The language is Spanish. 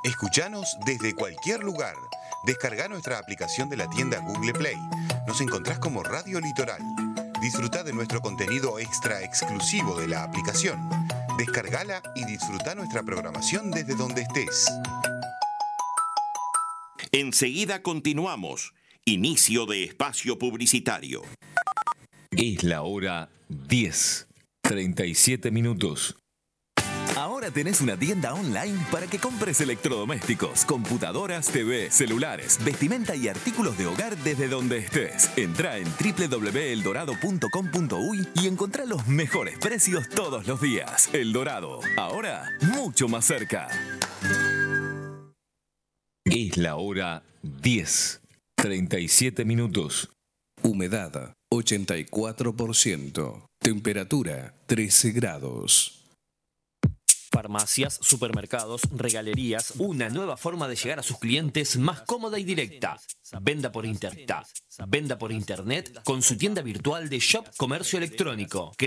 Escuchanos desde cualquier lugar. Descarga nuestra aplicación de la tienda Google Play. Nos encontrás como Radio Litoral. Disfruta de nuestro contenido extra exclusivo de la aplicación. Descargala y disfruta nuestra programación desde donde estés. Enseguida continuamos. Inicio de espacio publicitario. Es la hora 10:37 minutos. Ahora tenés una tienda online para que compres electrodomésticos, computadoras, TV, celulares, vestimenta y artículos de hogar desde donde estés. Entrá en www.eldorado.com.uy y encontrá los mejores precios todos los días. El Dorado, ahora mucho más cerca. Es la hora 10:37 minutos. Humedad 84%. Temperatura 13 grados. Farmacias, supermercados, regalerías, una nueva forma de llegar a sus clientes más cómoda y directa. Venda por internet con su tienda virtual de Shop Comercio Electrónico.